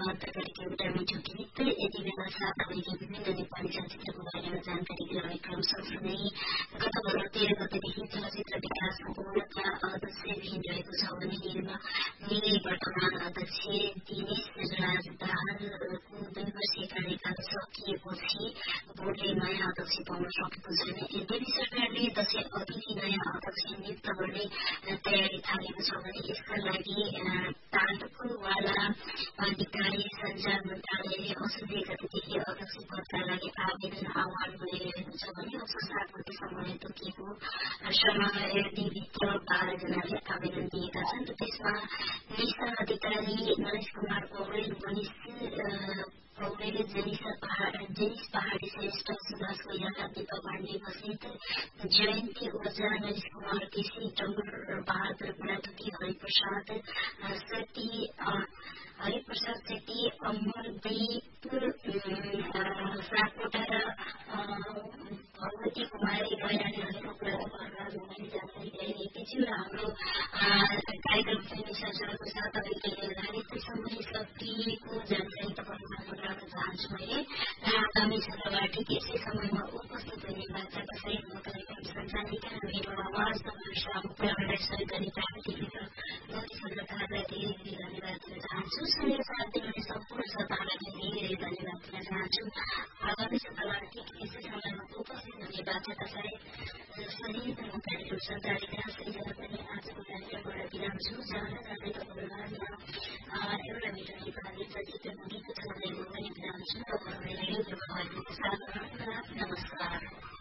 वार्ताकारिक एउटा मिठो गीत यति बेला 7 बजे विभिन्न नेपाली चलचित्रको बारेमा जानकारी गराउने क्रम सँगसँगै गत भदौ 13 गतेदेखि चलचित्र विकासमा पूर्णतया अध्यक्ष विहीन रहेको छ भने वर्तमान अध्यक्ष दिनेश राजदाहालको 2 वर्षीय कार्यकाल सकिएपछि बोर्डले नयाँ अध्यक्ष पाउन सकेको छैन। यद्यपि सरकारले दशैं अघि नयाँ अध्यक्ष नियुक्त गर्ने तयारी थालेको छ भने यसका लागि तालुकवाला अधिकारी सञ्चार मन्त्रालयले असोज 1 गतेदेखि अध्यक्ष पदका लागि आवेदन आह्वान गरिरहेको छ भने असोज 7 गतेसम्म तोकिएको समयावधिभित्र 12 जनाले आवेदन दिएका छन्। त्यसमा निशा अधिकारी, नरेश कुमार पौडेल, पौडेल, जेनिस पहाडी श्रेष्ठ, सुभाष कोइराला, दीपक पाण्डे बसित, जयन्ती ओझा, नरेश कुमार केसी, टम्बर बहादुर बुढाथोकी, हरिप्रसाद सेती, अमरदीप सापकोटा र भगवती कुमारी बयालीहरूको जानकारी गराइरहेकी छु र हाम्रो कार्यक्रम फिल्मी संसारको 7 अभियानलाई त्यसम्मै सकिएको जानकारी तपाईँलाई गराउन चाहन्छु मैले र आगामी शुक्रबार ठिक यसै समयमा उपस्थित हुने बाचाका सहित म कार्यक्रम सञ्चालिका र मेरो आवाज तपाईँहरू सामु पुर्याउनलाई सहयोग गर्ने प्राविधिक मित्र ज्योति सङ्गताहरूलाई धेरै धेरै धन्यवाद दिन चाहन्छु। सँगै साथ दिनुहुने सम्पूर्ण श्रोताहरूलाई धेरै धन्यवाद दिन चाहन्छु। आगामी शुक्रबार ठिक यसै समयमा उपस्थित हुने बाचाका सहित म कार्यक्रम सञ्चालिका सृजना पनि आजको कार्यक्रमबाट विराम छु। जाँदा जाँदै तपाईँहरूमा एउटा मिठो नेपाली चलचित्रको गीत सुनाउँदै म पनि विराम छु। तपाईँहरूलाई रेडियो प्रभावको साथ नमस्कार।